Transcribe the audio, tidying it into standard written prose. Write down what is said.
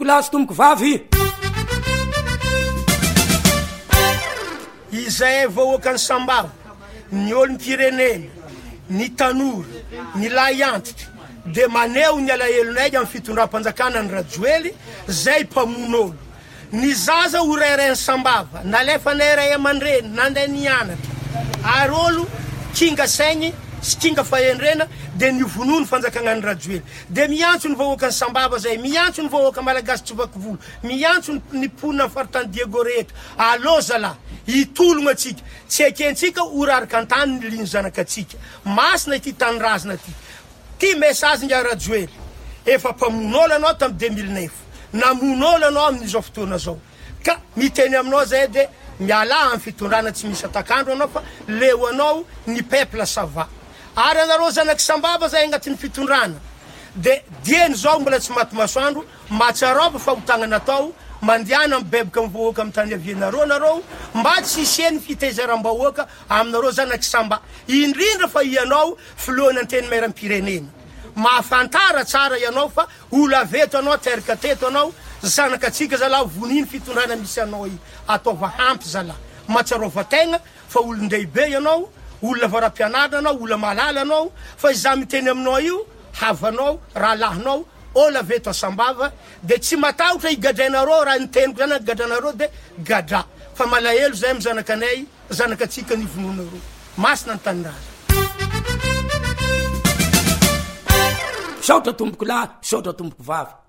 lahy sy tomboko vavy. Izay vahoakany Sambava, ny olom-pirenena, ny tanora, ny lahy antitra, de maneho ny alahelonay amin'ny fitondram-panjakana ny Rajoely, zay mpamon'olo. Ny zaza orairay Sambava, nalefa ray aman-dreny, nandeha nianatra. Ary olo kinga saigny sy kinga fahendrena de nivonoa ny fanjakana ny Rajoely. De miantso ny vahoakany Sambava zay, miantso ny vahoaka malagasy Tsovakovolo, miantso ny ponina faritany Diego rehetra. Allo zalahy, hitologna atsika, tsy ekentsika oraraka antany ny liny zanakatsika. Masina ity tanorazana ity. Ty message nga Rajoely, efa mpamon'olo anao tamin'ny 2009, namon'olo anao amin'izao fotoana zao. Ka miteny aminao zay de miala amin'ny fitondrana tsy misy atakandro anao fa leo anao ny peuple sava. Ary anareo zanaky Sambava zay agnatin'ny fitondrana. De dieny zao mbola tsy maty masoandro, matsarova fa hotagnana atao, mandiana mibebaka mivoaka amin'ny tany avianareo nareo, mba tsy hisiany fitaizaram-bahoaka aminareo zanaky Samba. Indrindra fa ianao filohan'ny anteny mairam-pirenena. Mahafantara tsara ianao fa olo aveto anao, teraka teto anao, zanakatsika zalahy voniny fitondrana misy anao io. Ataova hampy zalahy. Matsarova tegna fa olon-dehibe ianao, olona varam-pianarana anao, olona malala anao, fa izaho miteny aminao io, havanao, rahalahinao, olo aveto a Sambava, de tsy matahotra igadrainareo raha niteniko zany gadranareo de gadra. Fa malahelo zay amin'ny zanakanay, zanakatsika nivononareo. Masina ny tanindrazana. Saotra tomboko lahy, saotra tomboko vavy.